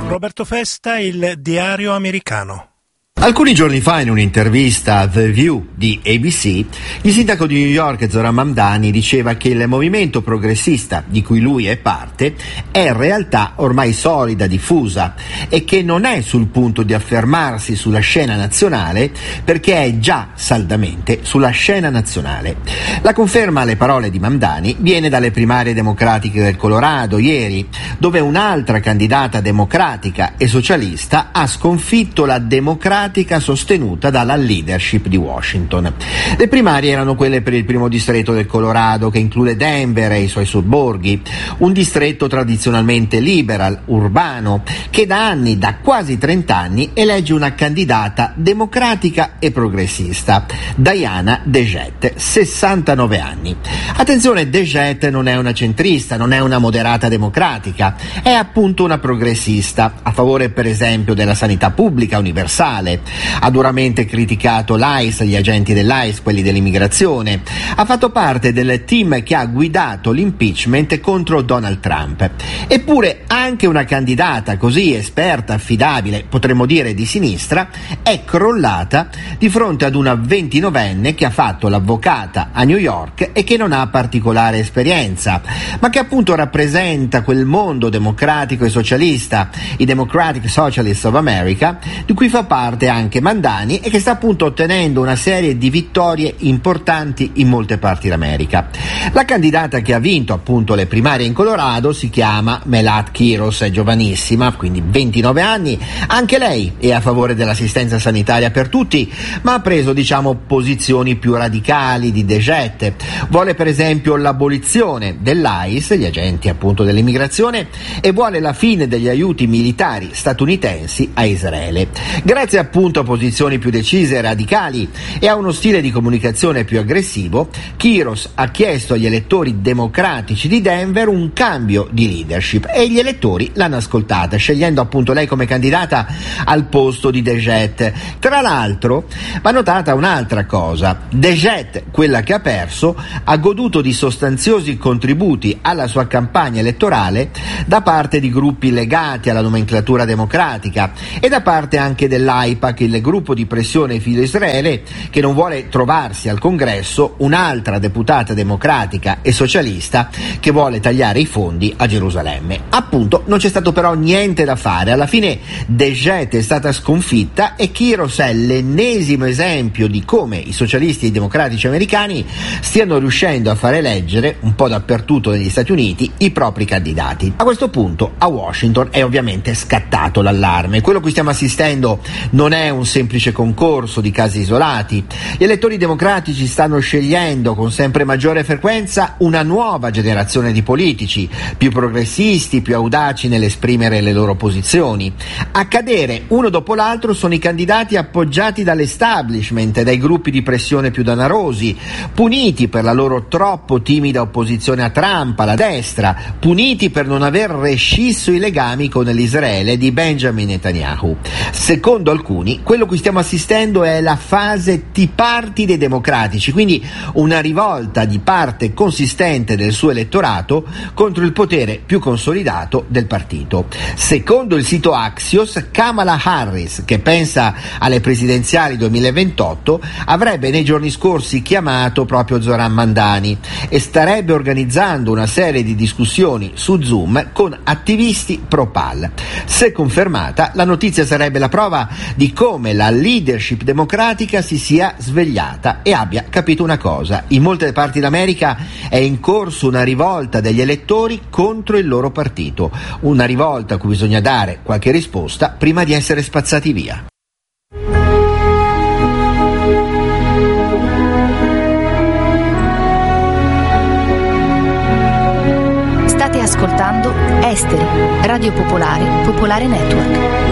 Roberto Festa, il Diario Americano. Alcuni giorni fa, in un'intervista a The View di ABC, il sindaco di New York Zoran Mamdani diceva che il movimento progressista di cui lui è parte è in realtà ormai solida, diffusa e che non è sul punto di affermarsi sulla scena nazionale perché è già saldamente sulla scena nazionale. La conferma alle parole di Mamdani viene dalle primarie democratiche del Colorado ieri, dove un'altra candidata democratica e socialista ha sconfitto la democratica sostenuta dalla leadership di Washington. Le primarie erano quelle per il primo distretto del Colorado, che include Denver e i suoi sobborghi, un distretto tradizionalmente liberal, urbano, che da anni, da quasi 30 anni, elegge una candidata democratica e progressista, Diana DeGette, 69 anni. Attenzione, DeGette non è una centrista, non è una moderata democratica, è appunto una progressista, a favore per esempio della sanità pubblica universale. Ha duramente criticato l'ICE, gli agenti dell'ICE, quelli dell'immigrazione. Ha fatto parte del team che ha guidato l'impeachment contro Donald Trump. Eppure anche una candidata così esperta, affidabile, potremmo dire di sinistra, è crollata di fronte ad una 29enne che ha fatto l'avvocata a New York e che non ha particolare esperienza, ma che appunto rappresenta quel mondo democratico e socialista, i Democratic Socialists of America, di cui fa parte anche Mamdani e che sta appunto ottenendo una serie di vittorie importanti in molte parti d'America. La candidata che ha vinto appunto le primarie in Colorado si chiama Melat Quiros, è giovanissima, quindi 29 anni, anche lei è a favore dell'assistenza sanitaria per tutti, ma ha preso posizioni più radicali di DeGette. Vuole per esempio l'abolizione dell'ICE, gli agenti appunto dell'immigrazione, e vuole la fine degli aiuti militari statunitensi a Israele. Grazie appunto a posizioni più decise e radicali e a uno stile di comunicazione più aggressivo, Quiros ha chiesto agli elettori democratici di Denver un cambio di leadership e gli elettori l'hanno ascoltata, scegliendo appunto lei come candidata al posto di DeGette. Tra l'altro va notata un'altra cosa: DeGette, quella che ha perso, ha goduto di sostanziosi contributi alla sua campagna elettorale da parte di gruppi legati alla nomenclatura democratica e da parte anche dell'AIPAC, il gruppo di pressione filo Israele, che non vuole trovarsi al congresso un'altra deputata democratica e socialista che vuole tagliare i fondi a Gerusalemme. Appunto non c'è stato però niente da fare, alla fine DeGette è stata sconfitta e Quiros è l'ennesimo esempio di come i socialisti e i democratici americani stiano riuscendo a far eleggere un po' dappertutto negli Stati Uniti i propri candidati. A questo punto a Washington è ovviamente scattato l'allarme. Quello a cui stiamo assistendo non è un semplice concorso di casi isolati. Gli elettori democratici stanno scegliendo con sempre maggiore frequenza una nuova generazione di politici, più progressisti, più audaci nell'esprimere le loro posizioni. A cadere uno dopo l'altro sono i candidati appoggiati dall'establishment, dai gruppi di pressione più danarosi, puniti per la loro troppo timida opposizione a Trump, alla destra, puniti per non aver rescisso i legami con l'Israele di Benjamin Netanyahu. Secondo alcuni, quello a cui stiamo assistendo è la fase Tea Party dei democratici, quindi una rivolta di parte consistente del suo elettorato contro il potere più consolidato del partito. Secondo il sito Axios, Kamala Harris, che pensa alle presidenziali 2028, avrebbe nei giorni scorsi chiamato proprio Zoran Mamdani e starebbe organizzando una serie di discussioni su Zoom con attivisti pro-PAL. Se confermata, la notizia sarebbe la prova di come la leadership democratica si sia svegliata e abbia capito una cosa: in molte parti d'America è in corso una rivolta degli elettori contro il loro partito, una rivolta a cui bisogna dare qualche risposta prima di essere spazzati via. State ascoltando Esteri, Radio Popolare, Popolare Network.